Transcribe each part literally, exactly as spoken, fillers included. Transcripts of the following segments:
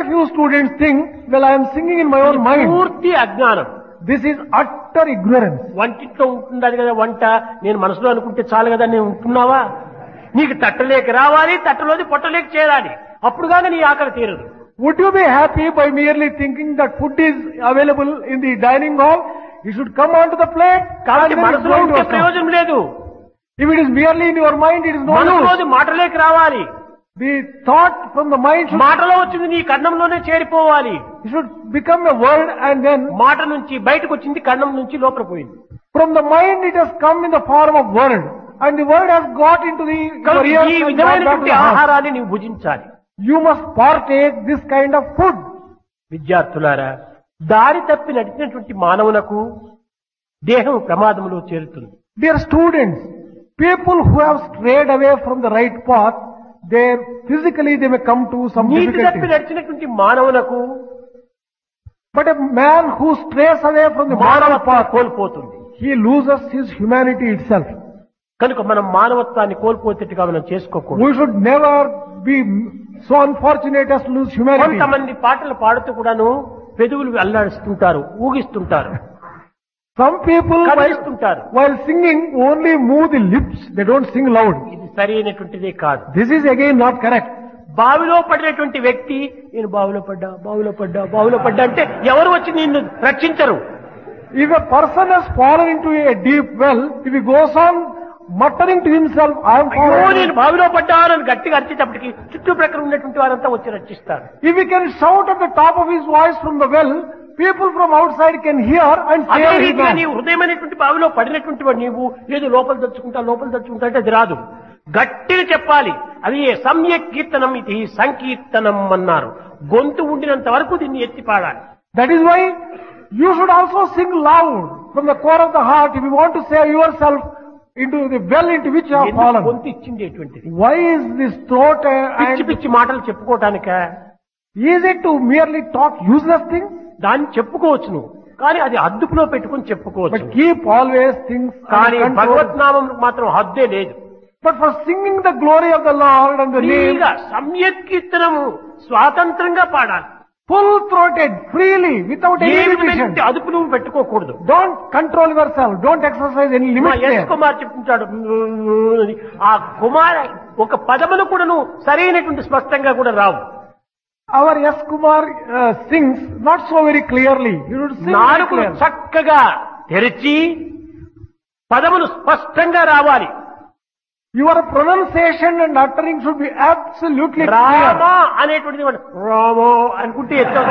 Few students think, well, I am singing in my own mind. పూర్తి అజ్ఞానం. This is utter ignorance. వంటింట్లో ఉంటున్నది కదా వంట, నేను మనసులో అనుకుంటే చాలు కదా, నేను ఉంటున్నావా? నీకు తట్టలేక రావాలి, తట్టలోది పొట్టలేక చేరాలి, అప్పుడు కాగా నీ ఆకలి తీరదు. Would you be happy by merely thinking that food is available in the dining hall? You should come onto the plate. కాబట్టి మనసులో ఉంటే ప్రయోజనం లేదు. If it is merely in your mind, it is no use. మనసులోది మాటలేక రావాలి. The thought from the mind should, మాటలో వచ్చింది నీ కన్నంలోనే చేరిపోవాలి. it should become a word, and then మాట నుంచి బయటకు వచ్చింది, కన్నం నుంచి లోపల పోయింది. from the mind it has come in the form of word, and the word has got into the కనుక ears ఈ and got back to విధమైనటువంటి the heart. ఆహారాన్ని నీవు భుజించాలి. You must partake this kind of food. విద్యార్థులారా, దారి తప్పి నడిచినటువంటి మానవులకు దేహం ప్రమాదంలో చేరుతుంది. Dear students, people who have strayed away from the right path, they physically they may come to some నీతి తప్పి difficulty. నడిచినటువంటి మానవులకు But a man who strays away from the moral మానవత్వం path, కోల్పోతుంది. he loses his humanity itself. కనుక మనం మానవత్వాన్ని కోల్పోతేట్టుగా మనం చేసుకోకూడదు. We should never be so unfortunate as to lose humanity. కొంతమంది పాటలు పాడుతూ కూడాను పెదవులు అల్లాడిస్తుంటారు, ఊగిస్తుంటారు, Some people, while, కదిలిస్తుంటారు. while singing, only move the lips. They don't sing loud. ఇది సరైనటువంటిదే కాదు. This is again not correct. బావిలో పడినటువంటి వ్యక్తి, నేను బావిలో పడ్డా బావిలో పడ్డా బావిలో పడ్డా అంటే ఎవరు వచ్చి నిన్ను రక్షించరు. If a person has fallen into a deep well, if he goes on muttering to himself, I am అయ్యో fallen. నేను బావిలో పడ్డానని గట్టిగా అరిచేటప్పటికి చుట్టుప్రక్కల ఉన్నటువంటి వారంతా వచ్చి రక్షిస్తారు. If he can shout at the top of his voice from the well, people from outside can hear and అదే save his రీతిగా life. నీవు హృదయమైనటువంటి బావిలో పడినటువంటి వాడు నీవు ఏదో లోపల దచ్చుకుంటా లోపల దచ్చుకుంటా అంటే అది రాదు. గట్టిగా చెప్పాలి. అది సమ్యక్ కీర్తనం, ఇది సంకీర్తనం అన్నారు. గొంతు ఉండినంత వరకు దీన్ని ఎత్తి పాడాలి. That is why you should also sing loud from the core of the heart if you want to save yourself into the well into which you have ఎందుకు fallen. గొంతు ఇచ్చింది ఎటువంటిది? Why is this throat uh, పిచ్చి and పిచ్చి మాటలు చెప్పుకోవటానిక? is it to merely talk useless things? దాన్ని చెప్పుకోవచ్చు నువ్వు, కానీ అది అదుపులో పెట్టుకుని చెప్పుకోవచ్చు. But keep always things కానీ under control. భగవత్ నామం మాత్రం హద్దే లేదు. But for singing the glory of the Lord and the name, ఫ్రీగా సమ్యక్ కీర్తనము స్వాతంత్రంగా పాడాలి. full throated, freely, without ఏ any విధమైన limitation. అదుపు నువ్వు పెట్టుకోకూడదు. Don't control yourself. Don't exercise any మా limits యశ్ there. కుమార్ చెప్తుంటాడు, అని. ఆ కుమార్ ఒక పదములు కూడా నువ్వు సరైనటువంటి స్పష్టంగా కూడా రావు. Our S. Kumar uh, sings not so very clearly. He would sing very నాలుగును clearly. చక్కగా తెరిచి పదములు స్పష్టంగా రావాలి. Your pronunciation and uttering should be absolutely Rama clear. అనేటువంటిది వాడు రామో అనుకుంటే ఎత్తు.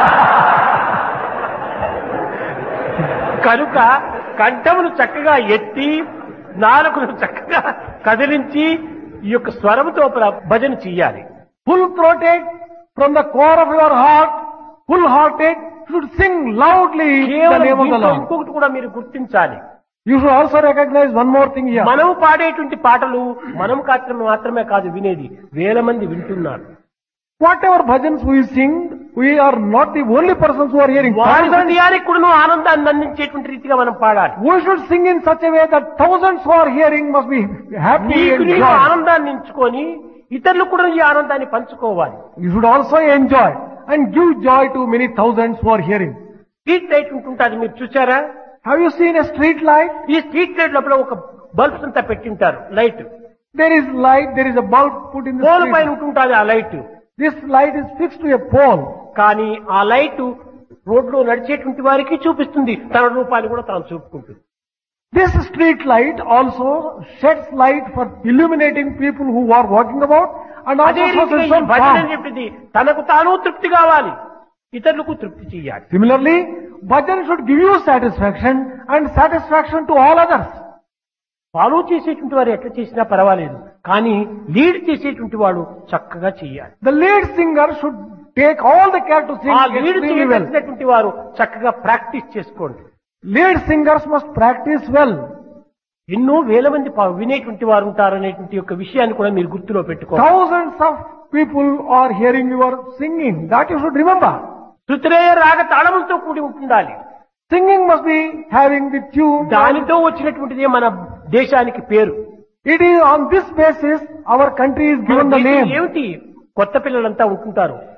కనుక కంఠమును చక్కగా ఎత్తి నాలుగును చక్కగా కదిలించి ఈ యొక్క స్వరముతో భజన చెయ్యాలి. Full throated from the core of your heart, full hearted, should sing loudly the కేవలం name of the దీంట్లో Lord. ఇంకొకటి కూడా మీరు గుర్తించాలి. You should also recognize one more thing here. మనం పాడేటువంటి పాటలు మనం మాత్రమే మాత్రమే కాదు వినేది, వేల మంది వింటున్నారు. Whatever bhajans we sing, we are not the only persons who are hearing. వారి Thousands, హృదయానికి కూడా ఆనందాన్ని అందించేటువంటి రీతిగా మనం పాడాలి. we should sing in such a way that thousands who are hearing must be happy నీకు and నీకు joy. ఆనందాన్ని ఎంచుకొని ఇతరులు కూడా ఈ ఆనందాన్ని పంచుకోవాలి. You should also enjoy and give joy to many thousands who are hearing. Street light ఉంటుంటుంది, మీరు చూసారా? Have you seen a street light? ఈ స్ట్రీట్ లైట్ లోపల ఒక బల్బ్స్ అంతా పెట్టింటారు, light There is light, there is a bulb put in the pole పైన street. ఉంటుంటుంది ఆ light. This light is fixed to a pole. కానీ ఆ లైట్ రోడ్లో నడిచేటువంటి వారికి చూపిస్తుంది, తన రూపాన్ని కూడా తాను చూపుకుంటుంది. This street light also sheds light for illuminating people who are walking about, and also అదే shows రీతిగా in ఈ some భజన form. చెప్పింది తనకు తాను తృప్తి కావాలి, ఇతరులకు తృప్తి చేయాలి. Similarly, bhajan should give you satisfaction and satisfaction to all others. Follow చేసేటువంటి వారు ఎట్లా చేసినా పర్వాలేదు, కానీ లీడ్ చేసేటువంటి వాడు చక్కగా చేయాలి. The lead singer should take all the care to sing ఆ లీడ్ extremely well. చేసేటువంటి వారు చక్కగా ప్రాక్టీస్ చేసుకోండి. Lead singers must practice well. ఎన్నో వేల మంది పా- వినేటువంటి వారు ఉంటారు అనేటువంటి యొక్క విషయాన్ని కూడా మీరు గుర్తులో పెట్టుకోవాలి. Thousands of people are hearing your singing. That you should remember. శృతిరేయ రాగ తాళములతో కూడి ఉంటుండాలి. Singing must be having the tune. దానితో వచ్చినటువంటిదే మన దేశానికి పేరు. It is on this basis our country is given the మన దేశం name. ఏమిటి? కొత్త పిల్లలంతా ఉంటుంటారు,